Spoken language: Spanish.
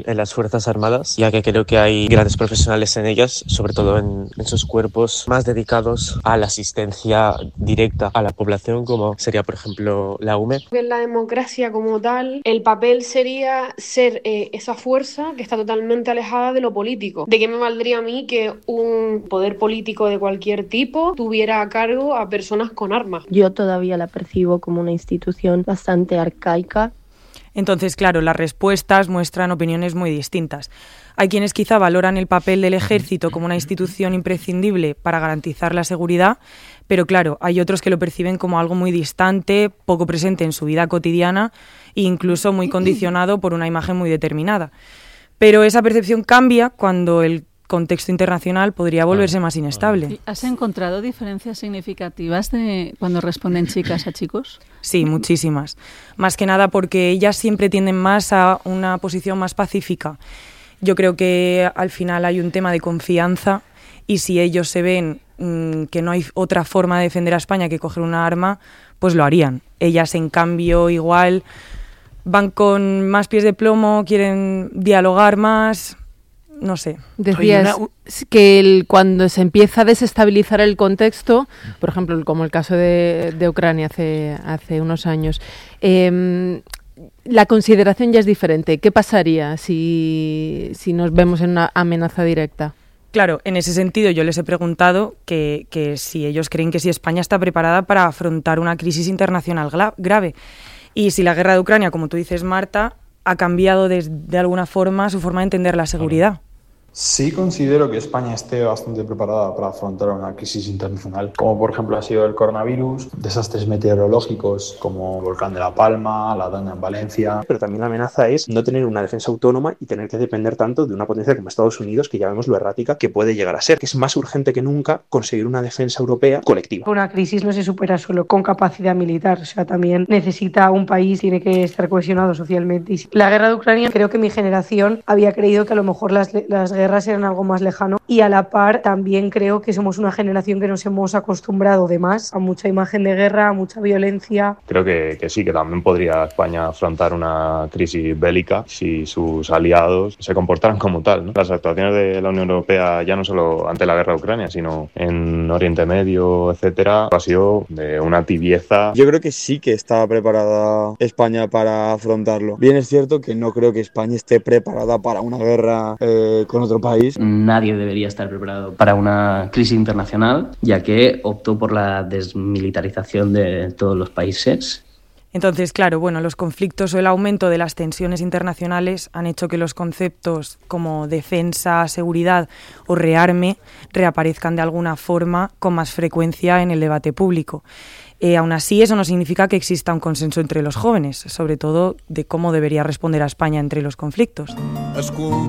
En las Fuerzas Armadas, ya que creo que hay grandes profesionales en ellas, sobre todo en sus cuerpos más dedicados a la asistencia directa a la población, como sería, por ejemplo, la UME. En la democracia como tal, el papel sería ser esa fuerza que está totalmente alejada de lo político. ¿De qué me valdría a mí que un poder político de cualquier tipo tuviera a cargo a personas con armas? Yo todavía la percibo como una institución bastante arcaica. Entonces, claro, las respuestas muestran opiniones muy distintas. Hay quienes quizá valoran el papel del ejército como una institución imprescindible para garantizar la seguridad, pero claro, hay otros que lo perciben como algo muy distante, poco presente en su vida cotidiana e incluso muy condicionado por una imagen muy determinada. Pero esa percepción cambia cuando el contexto internacional podría volverse más inestable. ¿Has encontrado diferencias significativas de cuando responden chicas a chicos? Sí, muchísimas. Más que nada porque ellas siempre tienden más a una posición más pacífica. Yo creo que al final hay un tema de confianza y si ellos se ven que no hay otra forma de defender a España que coger una arma, pues lo harían. Ellas, en cambio, igual van con más pies de plomo, quieren dialogar más. No sé. Decías que cuando se empieza a desestabilizar el contexto, por ejemplo, como el caso de Ucrania hace unos años, la consideración ya es diferente. ¿Qué pasaría si nos vemos en una amenaza directa? Claro, en ese sentido yo les he preguntado que si ellos creen que si España está preparada para afrontar una crisis internacional grave. Y si la guerra de Ucrania, como tú dices, Marta, ha cambiado de alguna forma su forma de entender la seguridad. Sí considero que España esté bastante preparada para afrontar una crisis internacional, como por ejemplo ha sido el coronavirus, desastres meteorológicos como el volcán de La Palma, la Dana en Valencia. Pero también la amenaza es no tener una defensa autónoma y tener que depender tanto de una potencia como Estados Unidos, que ya vemos lo errática que puede llegar a ser, que es más urgente que nunca conseguir una defensa europea colectiva. Una crisis no se supera solo con capacidad militar, o sea, también necesita un país, tiene que estar cohesionado socialmente. Y la guerra de Ucrania, creo que mi generación había creído que a lo mejor las guerras eran algo más lejano y a la par también creo que somos una generación que nos hemos acostumbrado de más a mucha imagen de guerra, a mucha violencia. Creo que sí, que también podría España afrontar una crisis bélica si sus aliados se comportaran como tal, ¿no? Las actuaciones de la Unión Europea, ya no solo ante la guerra de Ucrania, sino en Oriente Medio, etcétera, ha sido de una tibieza. Yo creo que sí que está preparada España para afrontarlo. Bien es cierto que no creo que España esté preparada para una guerra con otro país. Nadie debería estar preparado para una crisis internacional, ya que optó por la desmilitarización de todos los países. Entonces, claro, bueno, los conflictos o el aumento de las tensiones internacionales han hecho que los conceptos como defensa, seguridad o rearme reaparezcan de alguna forma con más frecuencia en el debate público. Aún así, eso no significa que exista un consenso entre los jóvenes, sobre todo de cómo debería responder a España entre los conflictos. Escoltar